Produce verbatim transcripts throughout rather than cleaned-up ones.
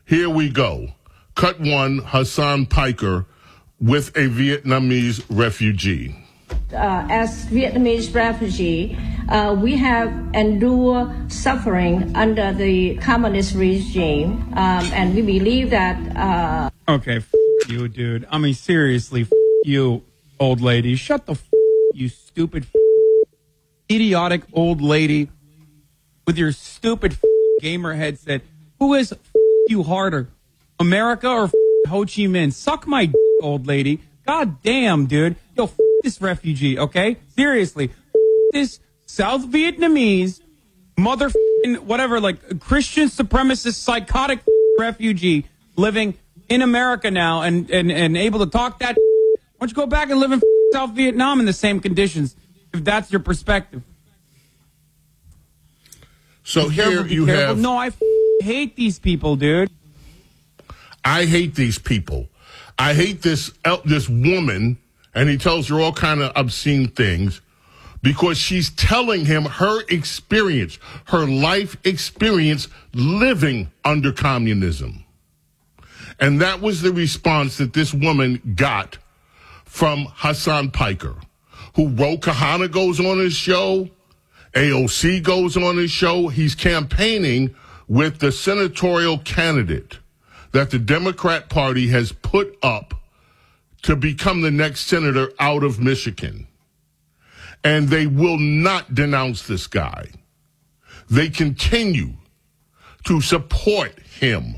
Here we go. Cut one, Hassan Piker with a Vietnamese refugee. Uh, as Vietnamese refugee, uh, we have endured suffering under the communist regime, um, and we believe that... Uh... Okay, f*** you, dude. I mean, seriously, f*** you, old lady. Shut the f***, you stupid, f***, idiotic old lady with your stupid f*** gamer headset. Who is f*** you harder, America or f*** Ho Chi Minh? Suck my d- old lady. God damn, dude. Yo, f*** this refugee, okay? Seriously. F*** this South Vietnamese mother whatever, like Christian supremacist psychotic f- refugee living in America now and, and, and able to talk that. Why don't you go back and live in f- South Vietnam in the same conditions, if that's your perspective? So be here careful, you careful. have... No, I f- hate these people, dude. I hate these people. I hate this this woman, and he tells her all kind of obscene things because she's telling him her experience, her life experience living under communism. And that was the response that this woman got from Hassan Piker, who Ro Khanna goes on his show, A O C goes on his show. He's campaigning with the senatorial candidate that the Democrat Party has put up to become the next senator out of Michigan. And they will not denounce this guy. They continue to support him.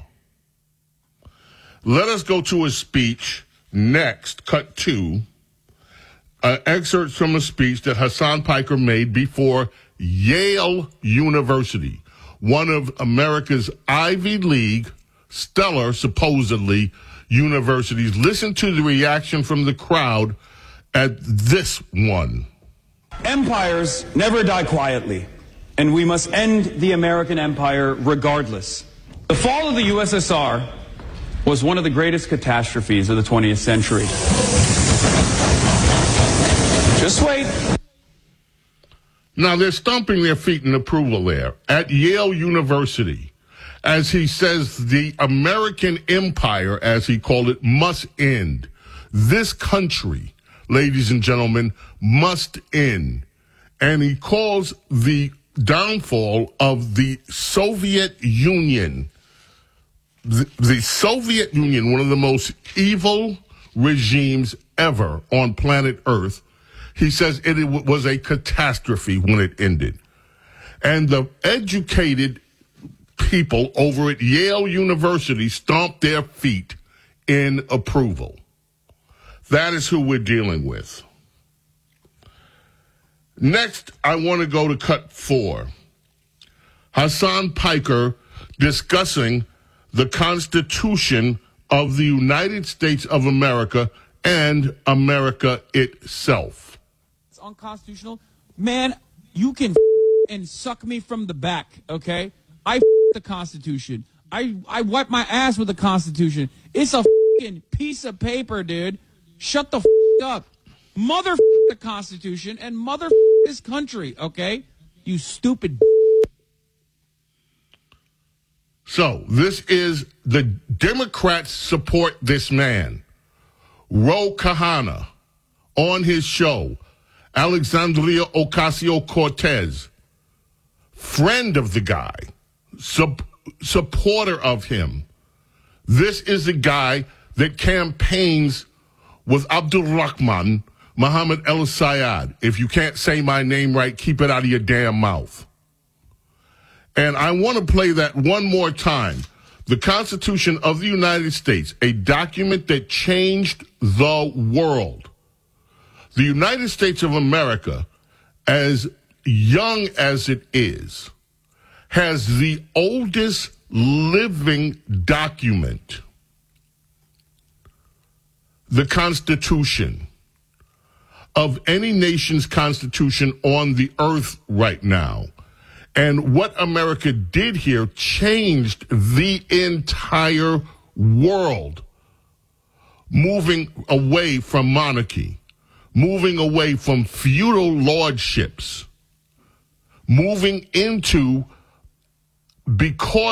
Let us go to a speech next, cut two, uh, excerpts from a speech that Hassan Piker made before Yale University, one of America's Ivy League stellar, supposedly, universities. Listen to the reaction from the crowd at this one. Empires never die quietly, and we must end the American empire regardless. The fall of the U S S R was one of the greatest catastrophes of the twentieth century. Just wait. Now, they're stomping their feet in approval there at Yale University. As he says, the American empire, as he called it, must end. This country, ladies and gentlemen, must end. And he calls the downfall of the Soviet Union, the, the Soviet Union, one of the most evil regimes ever on planet Earth. He says it, it was a catastrophe when it ended. And the educated people over at Yale University stomped their feet in approval. That is who we're dealing with. Next, I want to go to cut four. Hassan Piker discussing the Constitution of the United States of America and America itself. It's unconstitutional. Man, you can f- and suck me from the back, okay? I f- the Constitution. I, I wipe my ass with the Constitution. It's a f***ing piece of paper, dude. Shut the f- up. Mother f- the Constitution and mother f- this country, okay? You stupid. So, this is the Democrats support this man, Ro Khanna, on his show, Alexandria Ocasio-Cortez, friend of the guy, sub- supporter of him. This is the guy that campaigns with Abdul Rahman Muhammad El Sayed. If you can't say my name right, keep it out of your damn mouth. And I want to play that one more time. The Constitution of the United States, a document that changed the world. The United States of America, as young as it is, has the oldest living document, the Constitution, of any nation's constitution on the earth right now. And what America did here changed the entire world, moving away from monarchy, moving away from feudal lordships, moving into, because